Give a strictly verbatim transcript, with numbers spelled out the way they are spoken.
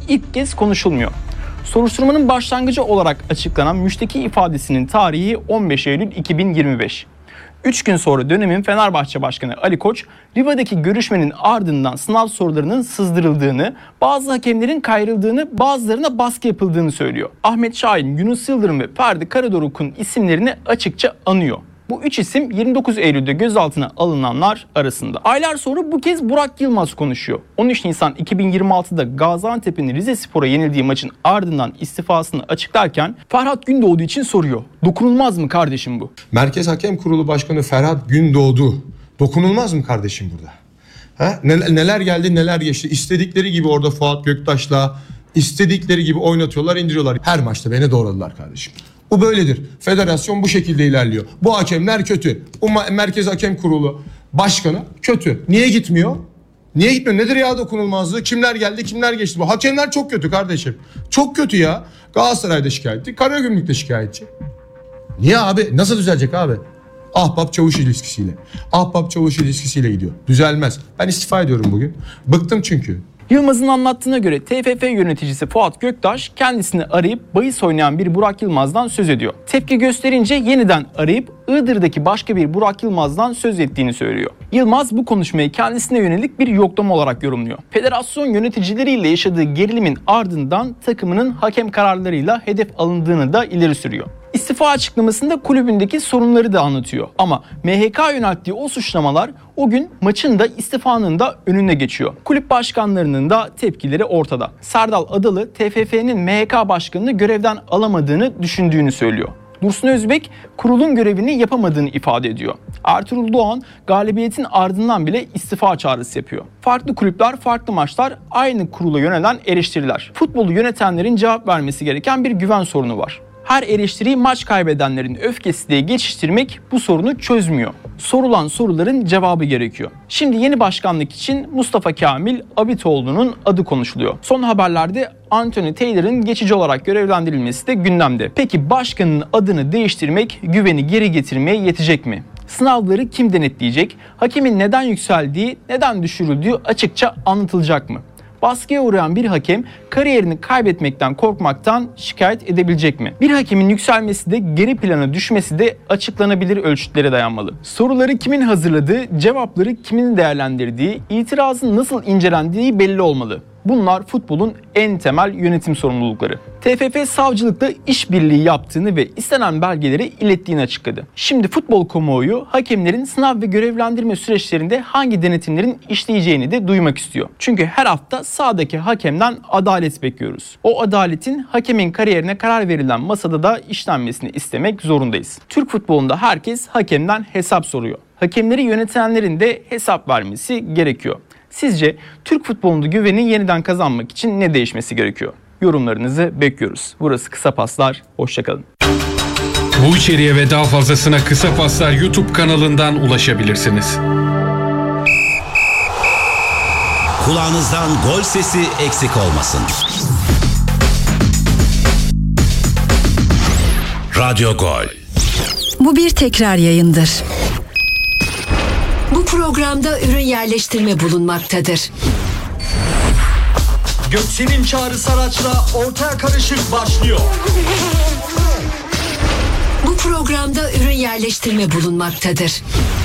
ilk kez konuşulmuyor. Soruşturmanın başlangıcı olarak açıklanan müşteki ifadesinin tarihi on beş Eylül iki bin yirmi beş. üç gün sonra dönemin Fenerbahçe Başkanı Ali Koç, Riva'daki görüşmenin ardından sınav sorularının sızdırıldığını, bazı hakemlerin kayrıldığını, bazılarına baskı yapıldığını söylüyor. Ahmet Şahin, Yunus Yıldırım ve Ferdi Karadoruk'un isimlerini açıkça anıyor. Bu üç isim yirmi dokuz Eylül'de gözaltına alınanlar arasında. Aylar sonra bu kez Burak Yılmaz konuşuyor. on üç Nisan iki bin yirmi altıda Gaziantep'in Rizespor'a yenildiği maçın ardından istifasını açıklarken Ferhat Gündoğdu için soruyor. Dokunulmaz mı kardeşim bu? Merkez Hakem Kurulu Başkanı Ferhat Gündoğdu dokunulmaz mı kardeşim burada? Ha? Neler geldi neler geçti. İstedikleri gibi orada Fuat Göktaş'la istedikleri gibi oynatıyorlar, indiriyorlar. Her maçta beni doğradılar kardeşim. Bu böyledir. Federasyon bu şekilde ilerliyor. Bu hakemler kötü. Bu Merkez Hakem Kurulu Başkanı kötü. Niye gitmiyor? Niye gitmiyor? Nedir ya dokunulmazlığı? Kimler geldi, kimler geçti? Bu hakemler çok kötü kardeşim. Çok kötü ya. Galatasaray'da şikayetçi, Karagümrük'te şikayetçi. Niye abi? Nasıl düzelecek abi? Ahbap çavuş ilişkisiyle. Ahbap çavuş ilişkisiyle gidiyor. Düzelmez. Ben istifa ediyorum bugün. Bıktım çünkü. Yılmaz'ın anlattığına göre T F F yöneticisi Fuat Göktaş kendisini arayıp bahis oynayan bir Burak Yılmaz'dan söz ediyor. Tepki gösterince yeniden arayıp Iğdır'daki başka bir Burak Yılmaz'dan söz ettiğini söylüyor. Yılmaz bu konuşmayı kendisine yönelik bir yoklama olarak yorumluyor. Federasyon yöneticileriyle yaşadığı gerilimin ardından takımının hakem kararlarıyla hedef alındığını da ileri sürüyor. İstifa açıklamasında kulübündeki sorunları da anlatıyor. Ama M H K yönelttiği o suçlamalar o gün maçın da istifanın da önüne geçiyor. Kulüp başkanlarının da tepkileri ortada. Serdal Adalı T F F'nin M H K başkanını görevden alamadığını düşündüğünü söylüyor. Dursun Özbek kurulun görevini yapamadığını ifade ediyor. Ertuğrul Doğan galibiyetin ardından bile istifa çağrısı yapıyor. Farklı kulüpler, farklı maçlar, aynı kurula yönelen eleştiriler. Futbolu yönetenlerin cevap vermesi gereken bir güven sorunu var. Her eleştiriyi maç kaybedenlerin öfkesi diye geçiştirmek bu sorunu çözmüyor. Sorulan soruların cevabı gerekiyor. Şimdi yeni başkanlık için Mustafa Kamil Abitoğlu'nun adı konuşuluyor. Son haberlerde Anthony Taylor'ın geçici olarak görevlendirilmesi de gündemde. Peki başkanın adını değiştirmek güveni geri getirmeye yetecek mi? Sınavları kim denetleyecek? Hakemin neden yükseldiği, neden düşürüldüğü açıkça anlatılacak mı? Baskıya uğrayan bir hakem kariyerini kaybetmekten korkmaktan şikayet edebilecek mi? Bir hakemin yükselmesi de geri plana düşmesi de açıklanabilir ölçütlere dayanmalı. Soruları kimin hazırladığı, cevapları kimin değerlendirdiği, itirazın nasıl incelendiği belli olmalı. Bunlar futbolun en temel yönetim sorumlulukları. T F F savcılıkta işbirliği yaptığını ve istenen belgeleri ilettiğini açıkladı. Şimdi futbol kamuoyu hakemlerin sınav ve görevlendirme süreçlerinde hangi denetimlerin işleyeceğini de duymak istiyor. Çünkü her hafta sahadaki hakemden adalet bekliyoruz. O adaletin hakemin kariyerine karar verilen masada da işlenmesini istemek zorundayız. Türk futbolunda herkes hakemden hesap soruyor. Hakemleri yönetenlerin de hesap vermesi gerekiyor. Sizce Türk futbolunda güveni yeniden kazanmak için ne değişmesi gerekiyor? Yorumlarınızı bekliyoruz. Burası Kısa Paslar. Hoşça kalın. Bu içeriğe ve daha fazlasına Kısa Paslar YouTube kanalından ulaşabilirsiniz. Kulağınızdan gol sesi eksik olmasın. Radyo Gol. Bu bir tekrar yayındır. Bu programda ürün yerleştirme bulunmaktadır. Göksel'in çağrısı araçla ortaya karışık başlıyor. Bu programda ürün yerleştirme bulunmaktadır.